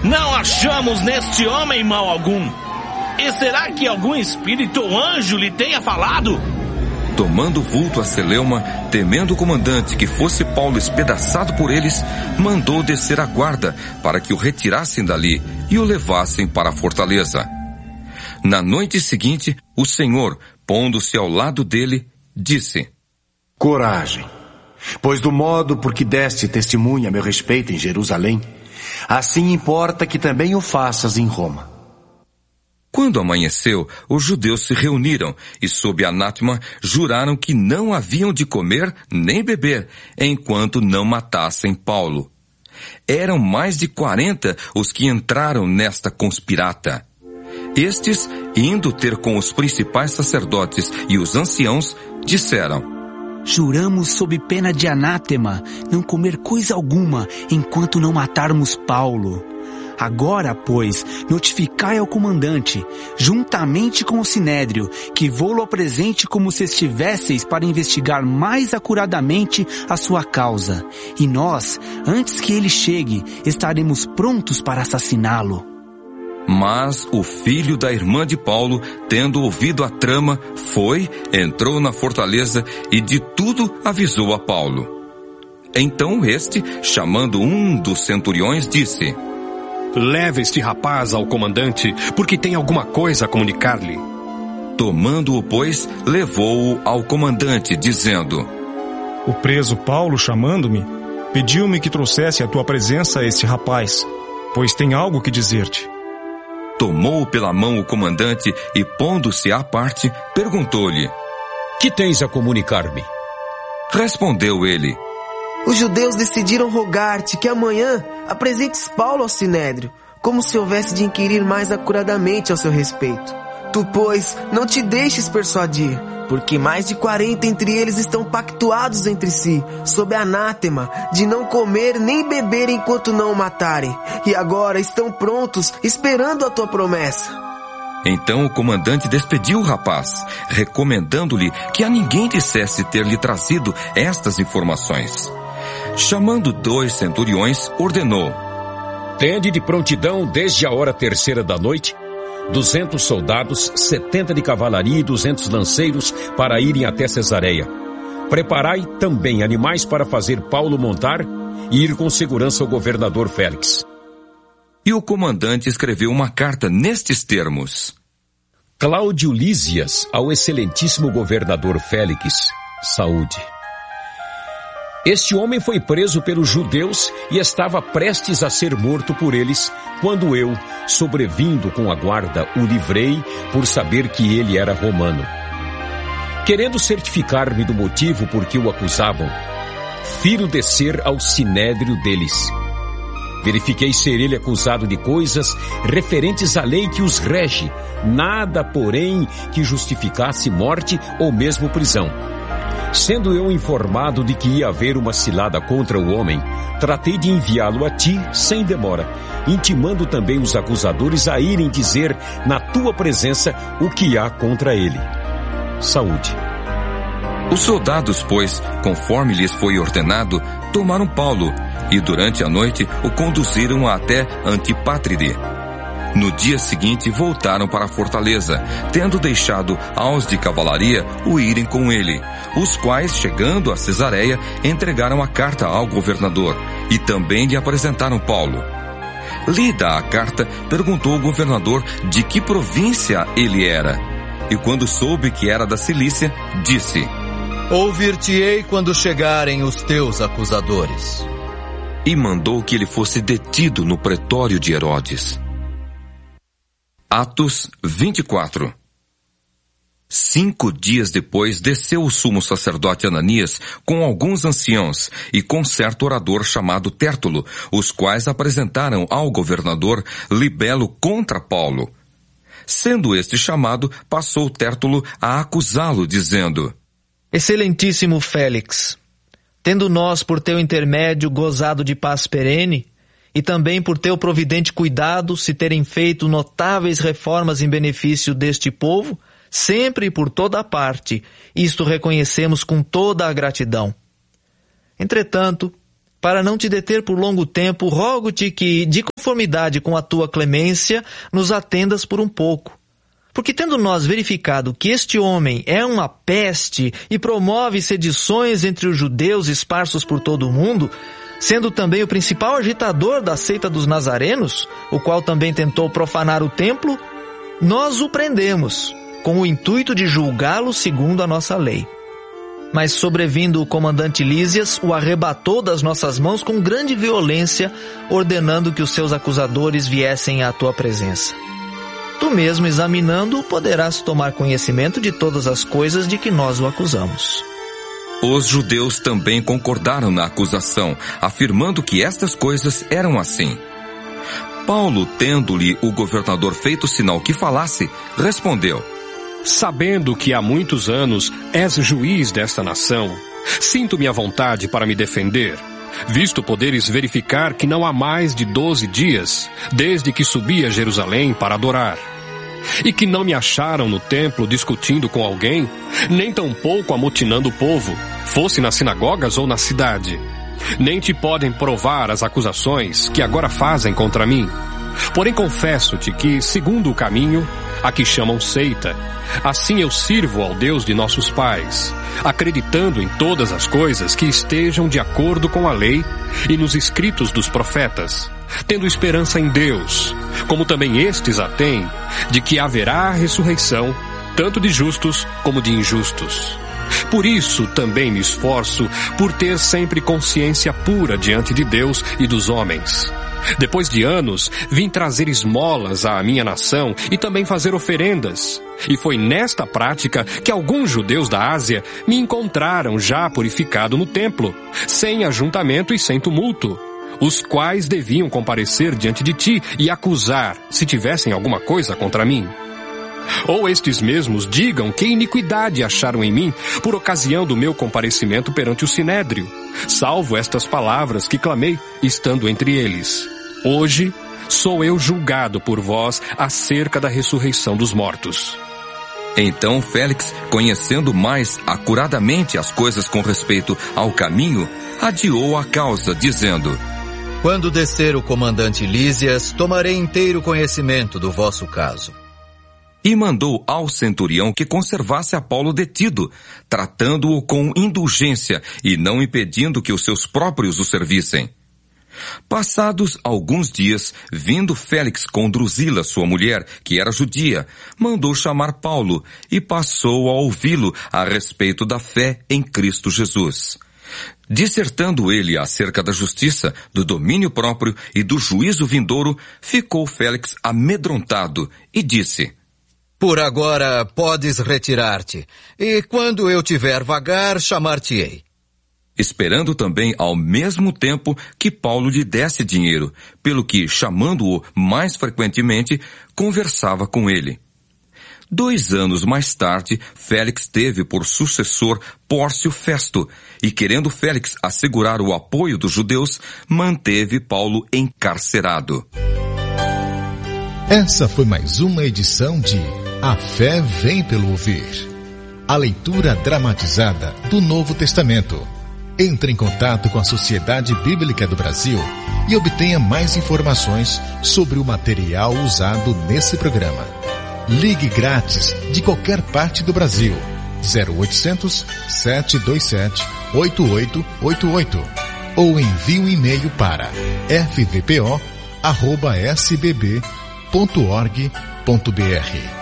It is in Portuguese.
não achamos neste homem mal algum. E será que algum espírito ou anjo lhe tenha falado? Tomando vulto a celeuma, temendo o comandante que fosse Paulo espedaçado por eles, mandou descer a guarda para que o retirassem dali e o levassem para a fortaleza. Na noite seguinte, o Senhor, pondo-se ao lado dele, disse: Coragem, pois do modo por que deste testemunho a meu respeito em Jerusalém, assim importa que também o faças em Roma. Quando amanheceu, os judeus se reuniram e, sob anátema, juraram que não haviam de comer nem beber, enquanto não matassem Paulo. Eram mais de 40 os que entraram nesta conspirata. Estes, indo ter com os principais sacerdotes e os anciãos, disseram: Juramos sob pena de anátema não comer coisa alguma enquanto não matarmos Paulo. Agora, pois, notificai ao comandante, juntamente com o sinédrio, que vou-lo apresente como se estivesseis para investigar mais acuradamente a sua causa. E nós, antes que ele chegue, estaremos prontos para assassiná-lo. Mas o filho da irmã de Paulo, tendo ouvido a trama, entrou na fortaleza e de tudo avisou a Paulo. Então este, chamando um dos centuriões, disse: Leve este rapaz ao comandante, porque tem alguma coisa a comunicar-lhe. Tomando-o, pois, levou-o ao comandante, dizendo: O preso Paulo, chamando-me, pediu-me que trouxesse à tua presença este rapaz, pois tem algo que dizer-te. Tomou pela mão o comandante e, pondo-se à parte, perguntou-lhe: Que tens a comunicar-me? Respondeu ele: Os judeus decidiram rogar-te que amanhã apresentes Paulo ao sinédrio, como se houvesse de inquirir mais acuradamente ao seu respeito. Tu, pois, não te deixes persuadir, porque mais de 40 entre eles estão pactuados entre si, sob anátema, de não comer nem beber enquanto não o matarem, e agora estão prontos, esperando a tua promessa. Então o comandante despediu o rapaz, recomendando-lhe que a ninguém dissesse ter-lhe trazido estas informações. Chamando 2 centuriões, ordenou: Tende de prontidão desde a hora 3ª da noite 200 soldados, 70 de cavalaria e 200 lanceiros para irem até Cesareia. Preparai também animais para fazer Paulo montar e ir com segurança ao governador Félix. E o comandante escreveu uma carta nestes termos: Cláudio Lísias ao excelentíssimo governador Félix, saúde. Este homem foi preso pelos judeus e estava prestes a ser morto por eles, quando eu, sobrevindo com a guarda, o livrei por saber que ele era romano. Querendo certificar-me do motivo por que o acusavam, firo descer ao sinédrio deles. Verifiquei ser ele acusado de coisas referentes à lei que os rege, nada, porém, que justificasse morte ou mesmo prisão. Sendo eu informado de que ia haver uma cilada contra o homem, tratei de enviá-lo a ti sem demora, intimando também os acusadores a irem dizer na tua presença o que há contra ele. Saúde. Os soldados, pois, conforme lhes foi ordenado, tomaram Paulo e durante a noite o conduziram até Antipátride. No dia seguinte voltaram para a fortaleza, tendo deixado aos de cavalaria o irem com ele, os quais, chegando a Cesareia, entregaram a carta ao governador e também lhe apresentaram Paulo. Lida a carta, perguntou o governador de que província ele era, e quando soube que era da Cilícia, disse: Ouvir-te-ei quando chegarem os teus acusadores. E mandou que ele fosse detido no pretório de Herodes. Atos 24. 5 dias depois, desceu o sumo sacerdote Ananias com alguns anciãos e com certo orador chamado Tértulo, os quais apresentaram ao governador libelo contra Paulo. Sendo este chamado, passou Tértulo a acusá-lo, dizendo: Excelentíssimo Félix, tendo nós por teu intermédio gozado de paz perene, e também por teu providente cuidado se terem feito notáveis reformas em benefício deste povo, sempre e por toda a parte, isto reconhecemos com toda a gratidão. Entretanto, para não te deter por longo tempo, rogo-te que, de conformidade com a tua clemência, nos atendas por um pouco. Porque tendo nós verificado que este homem é uma peste e promove sedições entre os judeus esparsos por todo o mundo, sendo também o principal agitador da seita dos nazarenos, o qual também tentou profanar o templo, nós o prendemos, com o intuito de julgá-lo segundo a nossa lei. Mas sobrevindo o comandante Lísias, o arrebatou das nossas mãos com grande violência, ordenando que os seus acusadores viessem à tua presença. Tu mesmo, examinando-o, poderás tomar conhecimento de todas as coisas de que nós o acusamos. Os judeus também concordaram na acusação, afirmando que estas coisas eram assim. Paulo, tendo-lhe o governador feito sinal que falasse, respondeu: Sabendo que há muitos anos és juiz desta nação, sinto-me à vontade para me defender, visto poderes verificar que não há mais de 12 dias, desde que subi a Jerusalém para adorar, e que não me acharam no templo discutindo com alguém, nem tampouco amotinando o povo, fosse nas sinagogas ou na cidade. Nem te podem provar as acusações que agora fazem contra mim. Porém confesso-te que, segundo o caminho, a que chamam seita, assim eu sirvo ao Deus de nossos pais, acreditando em todas as coisas que estejam de acordo com a lei e nos escritos dos profetas, tendo esperança em Deus, como também estes a têm, de que haverá a ressurreição, tanto de justos como de injustos. Por isso também me esforço por ter sempre consciência pura diante de Deus e dos homens. Depois de anos, vim trazer esmolas à minha nação e também fazer oferendas. E foi nesta prática que alguns judeus da Ásia me encontraram já purificado no templo, sem ajuntamento e sem tumulto, os quais deviam comparecer diante de ti e acusar, se tivessem alguma coisa contra mim. Ou estes mesmos digam que iniquidade acharam em mim por ocasião do meu comparecimento perante o Sinédrio, salvo estas palavras que clamei, estando entre eles: Hoje sou eu julgado por vós acerca da ressurreição dos mortos. Então Félix, conhecendo mais acuradamente as coisas com respeito ao caminho, adiou a causa, dizendo: Quando descer o comandante Lísias, tomarei inteiro conhecimento do vosso caso. E mandou ao centurião que conservasse a Paulo detido, tratando-o com indulgência e não impedindo que os seus próprios o servissem. Passados alguns dias, vindo Félix com Drusila, sua mulher, que era judia, mandou chamar Paulo e passou a ouvi-lo a respeito da fé em Cristo Jesus. Dissertando ele acerca da justiça, do domínio próprio e do juízo vindouro, ficou Félix amedrontado e disse: Por agora podes retirar-te, e quando eu tiver vagar, chamar-te-ei. Esperando também ao mesmo tempo que Paulo lhe desse dinheiro, pelo que, chamando-o mais frequentemente, conversava com ele. 2 anos mais tarde, Félix teve por sucessor Pórcio Festo, e querendo Félix assegurar o apoio dos judeus, manteve Paulo encarcerado. Essa foi mais uma edição de A Fé Vem pelo Ouvir, a leitura dramatizada do Novo Testamento. Entre em contato com a Sociedade Bíblica do Brasil e obtenha mais informações sobre o material usado nesse programa. Ligue grátis de qualquer parte do Brasil. 0800 727 8888 ou envie um e-mail para fvpo@sbb.org.br.